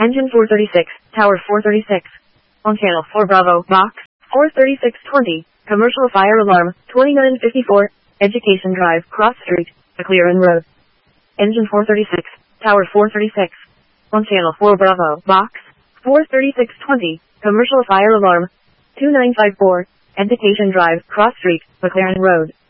Engine 436, Tower 436. On channel 4 Bravo, box 43620. Commercial fire alarm, 2954. Education Drive, Cross Street, McLaren Road. Engine 436, Tower 436. On channel 4 Bravo, box 43620. Commercial fire alarm, 2954. Education Drive, Cross Street, McLaren Road.